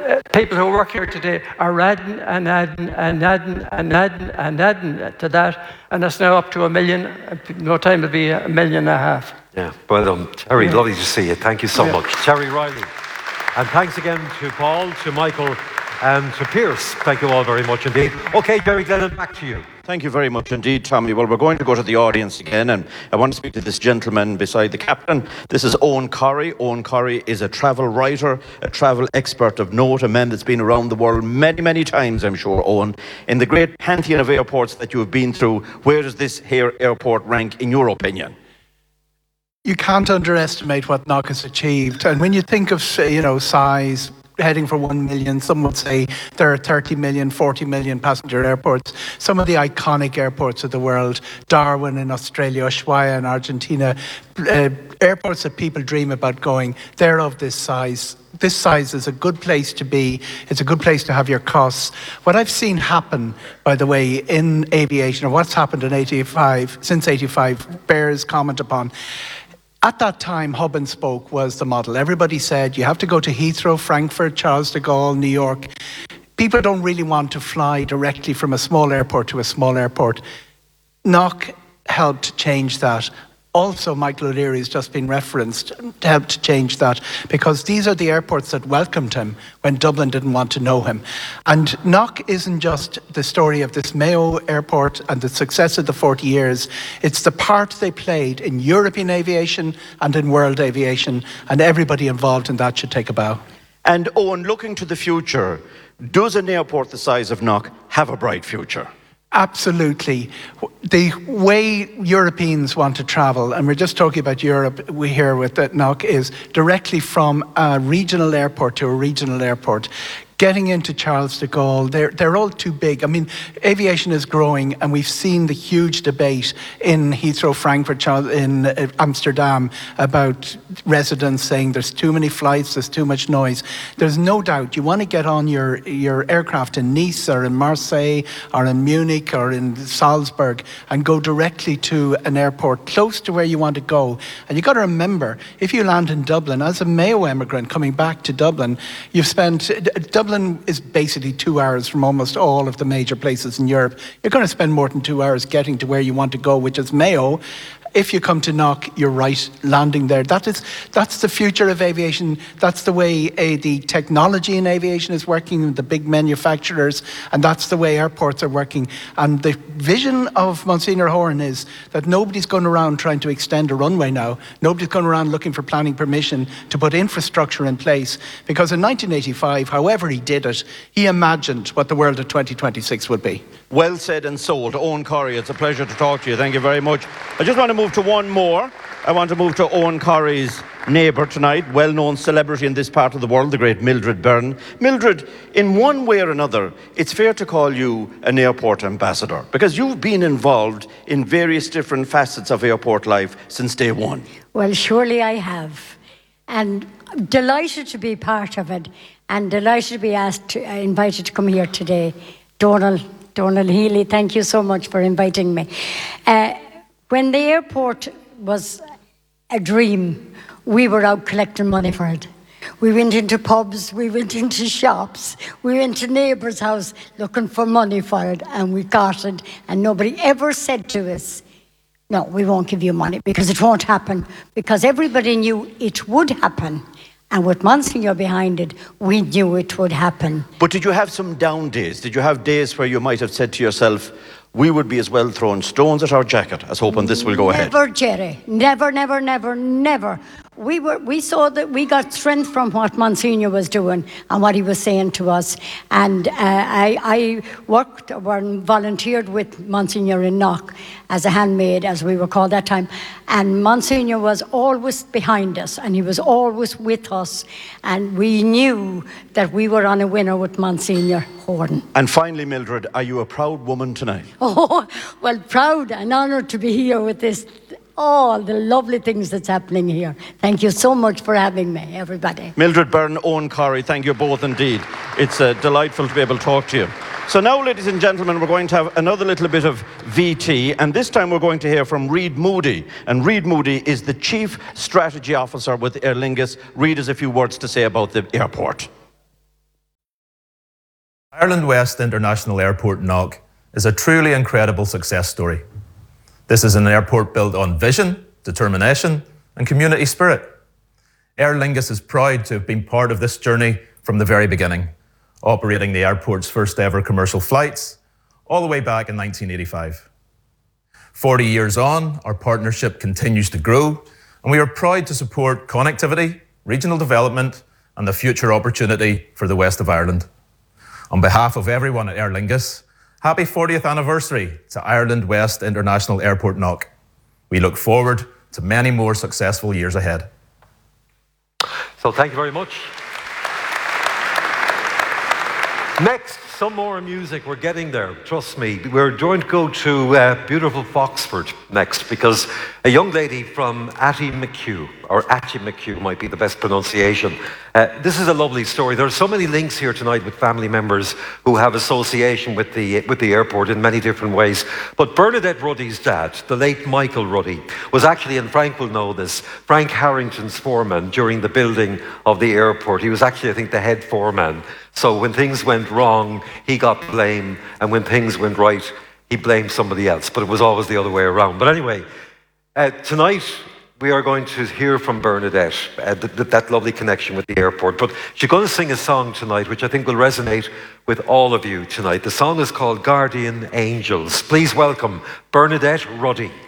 people who work here today are adding and adding and adding and adding and adding to that, and it's now up to 1 million. No time it'll be 1.5 million. Yeah, well done. Terry, lovely to see you. Thank you so much. Terry Riley. And thanks again to Paul, to Michael, and to Pierce. Thank you all very much indeed. Okay, Jerry Glennon, back to you. Thank you very much indeed, Tommy. Well, we're going to go to the audience again, and I want to speak to this gentleman beside the captain. This is Owen Corry. Owen Corry is a travel writer, a travel expert of note, a man that's been around the world many, many times, I'm sure, Owen. In the great pantheon of airports that you have been through, where does this here airport rank in your opinion? You can't underestimate what Knock has achieved. And when you think of, size, heading for 1 million, some would say there are 30 million, 40 million passenger airports. Some of the iconic airports of the world, Darwin in Australia, Ushuaia in Argentina, airports that people dream about going, they're of this size. This size is a good place to be. It's a good place to have your costs. What I've seen happen, by the way, in aviation, or what's happened in since 85, bears comment upon. At that time, hub and spoke was the model. Everybody said, you have to go to Heathrow, Frankfurt, Charles de Gaulle, New York. People don't really want to fly directly from a small airport to a small airport. Knock helped change that. Also, Michael O'Leary has just been referenced, helped change that, because these are the airports that welcomed him when Dublin didn't want to know him. And Knock isn't just the story of this Mayo airport and the success of the 40 years, it's the part they played in European aviation and in world aviation, and everybody involved in that should take a bow. And Owen, looking to the future, does an airport the size of Knock have a bright future? Absolutely. The way Europeans want to travel, and we're just talking about Europe, we hear with that Knock, is directly from a regional airport to a regional airport. Getting into Charles de Gaulle, they're all too big. I mean, aviation is growing, and we've seen the huge debate in Heathrow, Frankfurt, in Amsterdam about residents saying there's too many flights, there's too much noise. There's no doubt you want to get on your aircraft in Nice or in Marseille or in Munich or in Salzburg and go directly to an airport close to where you want to go. And you've got to remember, if you land in Dublin, as a Mayo emigrant coming back to Dublin, you've spent... Dublin is basically 2 hours from almost all of the major places in Europe. You're going to spend more than 2 hours getting to where you want to go, which is Mayo. If you come to Knock, you're right, landing there. That's the future of aviation. That's the way the technology in aviation is working, the big manufacturers, and that's the way airports are working. And the vision of Monsignor Horan is that nobody's going around trying to extend a runway now. Nobody's going around looking for planning permission to put infrastructure in place. Because in 1985, however he did it, he imagined what the world of 2026 would be. Well said and sold. Owen Corry, it's a pleasure to talk to you. Thank you very much. I just want to move to one more. I want to move to Owen Corry's neighbour tonight, well-known celebrity in this part of the world, the great Mildred Byrne. Mildred, in one way or another, it's fair to call you an airport ambassador, because you've been involved in various different facets of airport life since day one. Well, surely I have. And I'm delighted to be part of it, and delighted to be invited to come here today. Donald Healy, thank you so much for inviting me. When the airport was a dream, we were out collecting money for it. We went into pubs, we went into shops, we went to neighbours' house looking for money for it, and we got it. And nobody ever said to us, no, we won't give you money, because it won't happen. Because everybody knew it would happen. And with Monsignor behind it, we knew it would happen. But did you have some down days? Did you have days where you might have said to yourself, we would be as well throwing stones at our jacket as hoping this will go ahead? Never, Jerry. Never, never, never, never. We saw that we got strength from what Monsignor was doing and what he was saying to us. And I worked or volunteered with Monsignor in Knock as a handmaid, as we were called that time. And Monsignor was always behind us, and he was always with us. And we knew that we were on a winner with Monsignor Horan. And finally, Mildred, are you a proud woman tonight? Oh, well, proud and honoured to be here with this, all the lovely things that's happening here. Thank you so much for having me, everybody. Mildred Byrne, Owen Corry, thank you both indeed. It's delightful to be able to talk to you. So now, ladies and gentlemen, we're going to have another little bit of VT, and this time we're going to hear from Reid Moody. And Reid Moody is the Chief Strategy Officer with Aer Lingus. Reid has a few words to say about the airport. Ireland West International Airport Knock is a truly incredible success story. This is an airport built on vision, determination, and community spirit. Aer Lingus is proud to have been part of this journey from the very beginning, operating the airport's first ever commercial flights all the way back in 1985. 40 years on, our partnership continues to grow, and we are proud to support connectivity, regional development, and the future opportunity for the west of Ireland. On behalf of everyone at Aer Lingus, happy 40th anniversary to Ireland West International Airport Knock. We look forward to many more successful years ahead. So thank you very much. Next, some more music. We're getting there, trust me. We're going to go to beautiful Foxford next, because a young lady from Atty McHugh, or Atty McHugh might be the best pronunciation. This is a lovely story. There are so many links here tonight with family members who have association with the airport in many different ways. But Bernadette Ruddy's dad, the late Michael Ruddy, was actually, and Frank will know this, Frank Harrington's foreman during the building of the airport. He was actually, I think, the head foreman. So when things went wrong, he got blame, and when things went right, he blamed somebody else. But it was always the other way around. But anyway, tonight we are going to hear from Bernadette, that lovely connection with the airport. But she's going to sing a song tonight, which I think will resonate with all of you tonight. The song is called Guardian Angels. Please welcome Bernadette Ruddy.